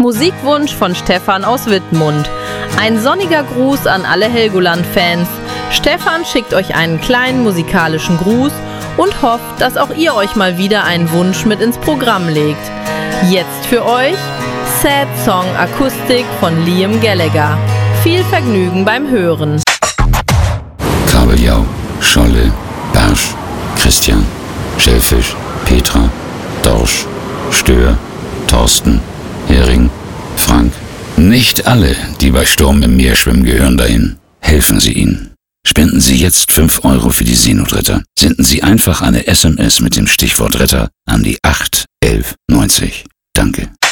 Musikwunsch von Stefan aus Wittmund. Ein sonniger Gruß an alle Helgoland-Fans. Stefan schickt euch einen kleinen musikalischen Gruß und hofft, dass auch ihr euch mal wieder einen Wunsch mit ins Programm legt. Jetzt für euch Sad Song Akustik von Liam Gallagher. Viel Vergnügen beim Hören. Kabeljau, Scholle, Barsch, Christian, Schellfisch, Petra, Dorsch, Stör, Thorsten, Hering, Frank. Nicht alle, die bei Sturm im Meer schwimmen, gehören dahin. Helfen Sie ihnen. Spenden Sie jetzt 5 € für die Seenotretter. Senden Sie einfach eine SMS mit dem Stichwort Retter an die 81190. Danke.